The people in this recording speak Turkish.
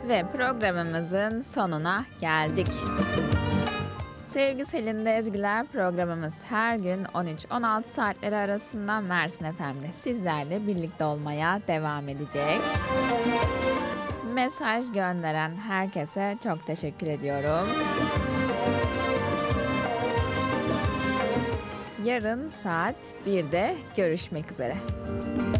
Ve programımızın sonuna geldik. Sevgi Selin'de Ezgiler programımız her gün 13-16 saatleri arasında Mersin FM'de sizlerle birlikte olmaya devam edecek. Mesaj gönderen herkese çok teşekkür ediyorum. Yarın saat 1'de görüşmek üzere.